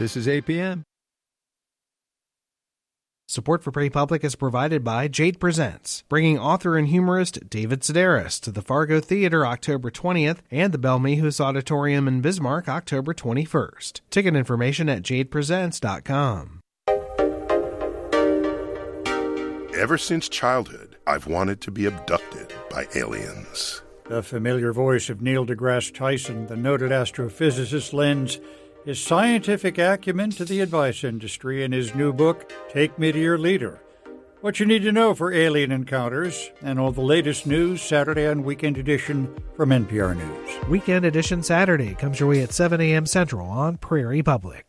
This is APM. Support for Prairie Public is provided by Jade Presents, bringing author and humorist David Sedaris to the Fargo Theater October 20th and the Belmehus Auditorium in Bismarck October 21st. Ticket information at jadepresents.com. Ever since childhood, I've wanted to be abducted by aliens. The familiar voice of Neil deGrasse Tyson, the noted astrophysicist, lends his scientific acumen to the advice industry in his new book, Take Me to Your Leader. What you need to know for alien encounters and all the latest news Saturday on Weekend Edition from NPR News. Weekend Edition Saturday comes your way at 7 a.m. Central on Prairie Public.